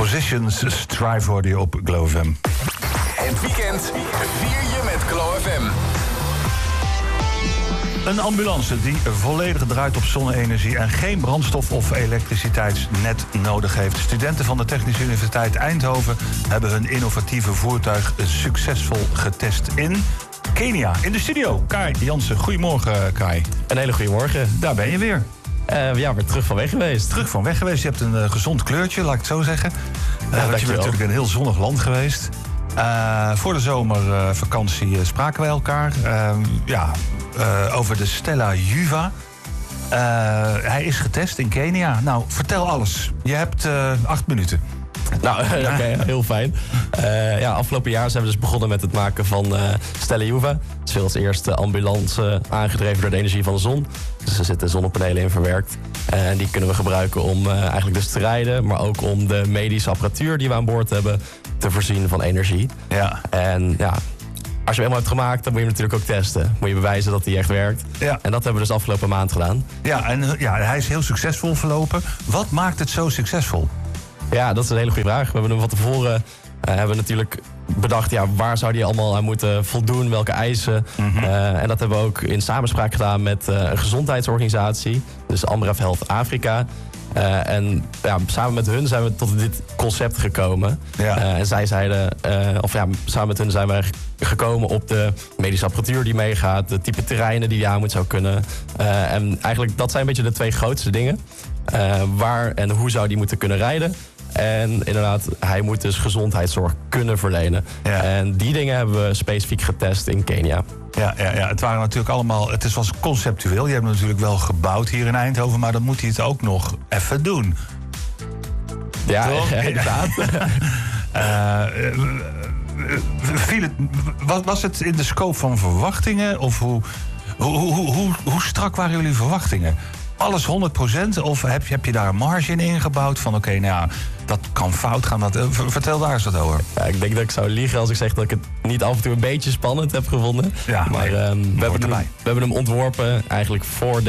Positions, Strive hoorde je op Glow FM. Het weekend vier je met Glow FM. Een ambulance die volledig draait op zonne-energie en geen brandstof of elektriciteitsnet nodig heeft. Studenten van de Technische Universiteit Eindhoven hebben hun innovatieve voertuig succesvol getest in Kenia. In de studio, Kai Jansen. Goedemorgen, Kai. Een hele goede morgen. Daar ben je weer. Weer terug van weg geweest. Terug van weg geweest. Je hebt een gezond kleurtje, laat ik het zo zeggen. Want je bent natuurlijk een heel zonnig land geweest. Voor de zomervakantie spraken wij elkaar. Over de Stella Juva. Hij is getest in Kenia. Nou, vertel alles. Je hebt 8 minuten. Nou, oké, heel fijn. Afgelopen jaar zijn we dus begonnen met het maken van Stella Juva. Het is veel als eerste ambulance aangedreven door de energie van de zon. Dus er zitten zonnepanelen in verwerkt. En die kunnen we gebruiken om eigenlijk dus te rijden, maar ook om de medische apparatuur die we aan boord hebben te voorzien van energie. Ja. En ja, als je hem eenmaal hebt gemaakt, dan moet je hem natuurlijk ook testen. Moet je bewijzen dat hij echt werkt. Ja. En dat hebben we dus afgelopen maand gedaan. Ja, en hij is heel succesvol verlopen. Wat maakt het zo succesvol? Ja, dat is een hele goede vraag. We hebben hem van tevoren natuurlijk bedacht, waar zou die allemaal aan moeten voldoen, welke eisen. Mm-hmm. En dat hebben we ook in samenspraak gedaan met een gezondheidsorganisatie, dus Amref Health Afrika. Samen met hun zijn we tot dit concept gekomen. Ja. En zij zeiden, samen met hun zijn we gekomen op de medische apparatuur die meegaat, de type terreinen die aan moet zou kunnen. En eigenlijk dat zijn een beetje de 2 grootste dingen. Waar en hoe zou die moeten kunnen rijden? En inderdaad, hij moet dus gezondheidszorg kunnen verlenen. Ja. En die dingen hebben we specifiek getest in Kenia. Ja, het waren natuurlijk allemaal. Het was conceptueel. Je hebt het natuurlijk wel gebouwd hier in Eindhoven, maar dan moet hij het ook nog even doen. Ja, inderdaad. Was het in de scope van verwachtingen? Of hoe strak waren jullie verwachtingen? Alles 100%? Of heb je daar een marge in ingebouwd? Van dat kan fout gaan. Vertel daar eens wat over. Ja, ik denk dat ik zou liegen als ik zeg dat ik het niet af en toe een beetje spannend heb gevonden. Ja, maar we hebben hem ontworpen eigenlijk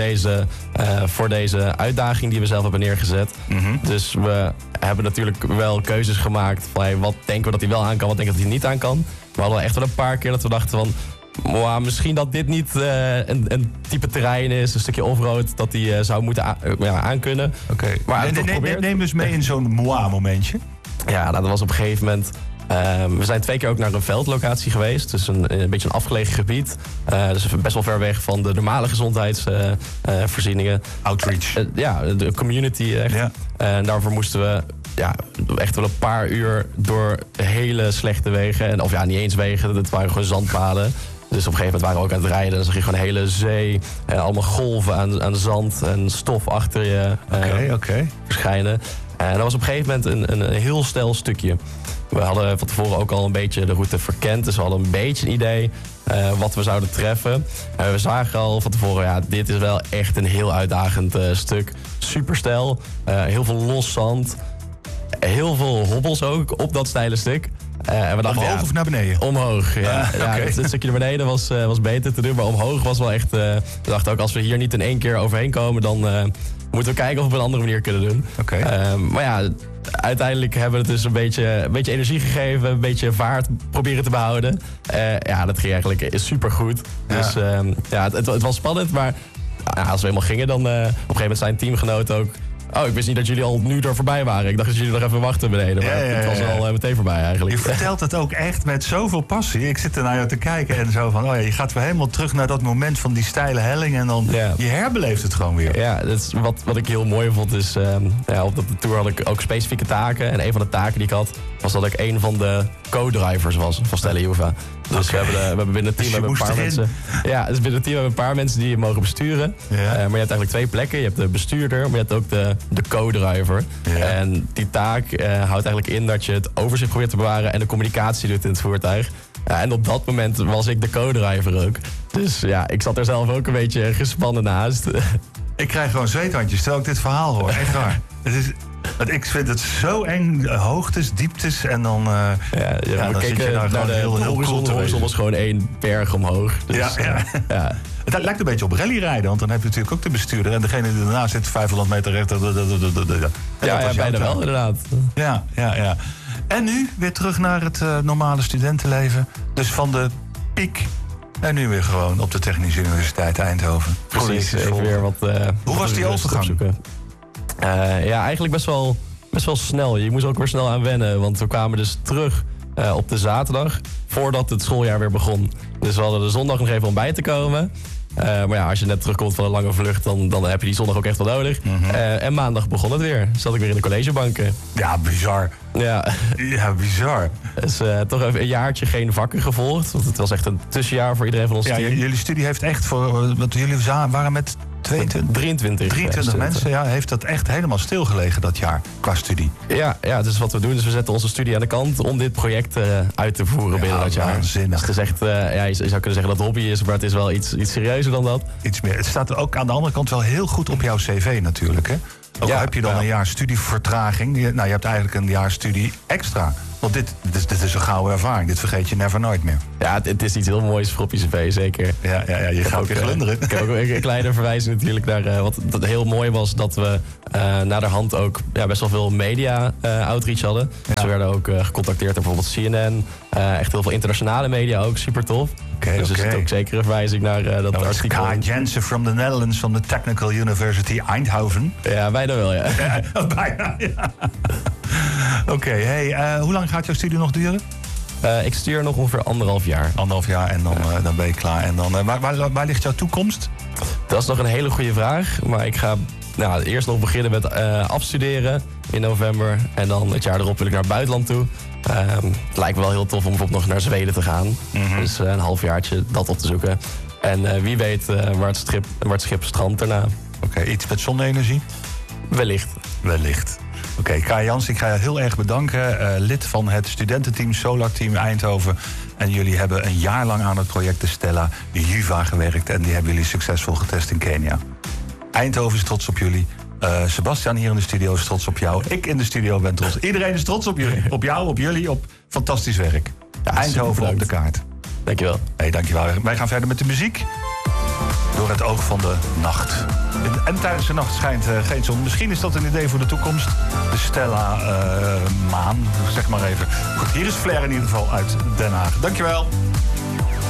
voor deze uitdaging die we zelf hebben neergezet. Mm-hmm. Dus we hebben natuurlijk wel keuzes gemaakt van wat denken we dat hij wel aan kan, wat denken we dat hij niet aan kan. We hadden echt wel een paar keer dat we dachten van, misschien dat dit niet een type terrein is, een stukje offroad, dat hij zou moeten aankunnen. Oké. Maar neem dus mee in zo'n momentje. Ja, dat was op een gegeven moment. We zijn 2 keer ook naar een veldlocatie geweest. Dus een beetje een afgelegen gebied. Dus best wel ver weg van de normale gezondheidsvoorzieningen. Outreach. De community echt. Ja. En daarvoor moesten we echt wel een paar uur door hele slechte wegen. Niet eens wegen, het waren gewoon zandpaden. Dus op een gegeven moment waren we ook aan het rijden. Dan zag je gewoon een hele zee, allemaal golven aan zand en stof achter je verschijnen. En dat was op een gegeven moment een heel steil stukje. We hadden van tevoren ook al een beetje de route verkend. Dus we hadden een beetje een idee wat we zouden treffen. We zagen al van tevoren, dit is wel echt een heel uitdagend stuk. Super steil, heel veel los zand. Heel veel hobbels ook op dat steile stuk. En we dachten, omhoog of naar beneden? Omhoog, het stukje naar beneden was beter te doen. Maar omhoog was wel echt. We dachten ook, als we hier niet in 1 keer overheen komen, dan moeten we kijken of we op een andere manier kunnen doen. Uiteindelijk hebben we het dus een beetje energie gegeven, een beetje vaart proberen te behouden. Dat ging eigenlijk super goed. Dus het was spannend, maar als we helemaal gingen, dan op een gegeven moment zijn teamgenoten ook. Ik wist niet dat jullie al nu er voorbij waren. Ik dacht dat jullie nog even wachten beneden. Maar het was al meteen voorbij eigenlijk. Je vertelt het ook echt met zoveel passie. Ik zit er naar jou te kijken en zo van, je gaat weer helemaal terug naar dat moment van die steile helling. En dan je herbeleeft het gewoon weer. Ja, dat is wat ik heel mooi vond is, op de tour had ik ook specifieke taken. En een van de taken die ik had, was dat ik een van de co-drivers was van Stella Juva. Dus we hebben binnen het team een paar mensen. Ja, dus binnen het team hebben we een paar mensen die je mogen besturen. Ja. Maar je hebt eigenlijk 2 plekken. Je hebt de bestuurder, maar je hebt ook de co-driver. Ja. En die taak houdt eigenlijk in dat je het overzicht probeert te bewaren en de communicatie doet in het voertuig. En op dat moment was ik de co-driver ook. Dus ik zat er zelf ook een beetje gespannen naast. Ik krijg gewoon zweethandjes terwijl ik dit verhaal hoor. Echt waar. Het is Ik vind het zo eng, hoogtes, dieptes en dan... we keken naar de horizon. De horizon was gewoon 1 berg omhoog. Dus, ja. Het lijkt een beetje op rallyrijden, want dan heb je natuurlijk ook de bestuurder... en degene die ernaast zit 500 meter rechter. Ja, bijna wel, inderdaad. Ja. En nu weer terug naar het normale studentenleven. Dus van de piek en nu weer gewoon op de Technische Universiteit Eindhoven. Precies, even weer wat... Hoe was die overgang? Eigenlijk best wel snel. Je moest ook weer snel aan wennen, want we kwamen dus terug op de zaterdag... voordat het schooljaar weer begon. Dus we hadden de zondag nog even om bij te komen... maar ja, als je net terugkomt van een lange vlucht... dan heb je die zondag ook echt wel nodig. En maandag begon het weer. Zat ik weer in de collegebanken. Ja, bizar. Ja, bizar. Dus toch even een jaartje geen vakken gevolgd. Want het was echt een tussenjaar voor iedereen van ons team. Jullie studie heeft echt voor... Want jullie waren met 23 mensen, heeft dat echt helemaal stilgelegen dat jaar qua studie. Ja, dat is wat we doen. Dus we zetten onze studie aan de kant om dit project uit te voeren binnen dat jaar. Waanzinnig. Dus het is echt, je zou kunnen zeggen dat het hobby is, maar het is wel iets serieuzer dan dat. Iets meer. Het staat ook aan de andere kant wel heel goed op jouw cv natuurlijk, hè? Ook al heb je dan een jaar studievertraging. Je hebt eigenlijk een jaar studie extra. Want dit is een gouden ervaring. Dit vergeet je never nooit meer. Ja, het is iets heel moois voor op je cv, zeker. Ja, je gaat weer glunderen. Ik heb ook een kleine verwijzing natuurlijk naar... wat heel mooi was dat we naderhand ook best wel veel media outreach hadden. Ja. Dus we werden ook gecontacteerd door bijvoorbeeld CNN. Echt heel veel internationale media ook, super tof. Dus er zit ook zeker een verwijzing naar dat artikel. Kai Jensen from the Netherlands, from the Technical University Eindhoven. Ja, bijna wel, ja. Bijna, ja. Oké, hoe lang gaat jouw studie nog duren? Ik studeer nog ongeveer 1,5 jaar. 1,5 jaar en dan ben je klaar. En dan, waar ligt jouw toekomst? Dat is nog een hele goede vraag. Maar ik ga eerst nog beginnen met afstuderen in november. En dan het jaar erop wil ik naar het buitenland toe. Het lijkt me wel heel tof om bijvoorbeeld nog naar Zweden te gaan. Dus een halfjaartje dat op te zoeken. En wie weet waar het schip strandt daarna. Oké, iets met zonne-energie? Wellicht. Oké, Kai Jans, ik ga je heel erg bedanken. Lid van het studententeam Solar Team Eindhoven. En jullie hebben een jaar lang aan het project de Stella Juva gewerkt. En die hebben jullie succesvol getest in Kenia. Eindhoven is trots op jullie. Sebastian hier in de studio is trots op jou. Ik in de studio ben trots. Iedereen is trots op jullie. Op jou, op jullie, op fantastisch werk. Ja, Eindhoven op de kaart. Dankjewel. Dankjewel. Wij gaan verder met de muziek. Door het oog van de nacht. En tijdens de nacht schijnt geen zon. Misschien is dat een idee voor de toekomst. De Stella maan, zeg maar even. Goed, hier is Flair in ieder geval uit Den Haag. Dankjewel.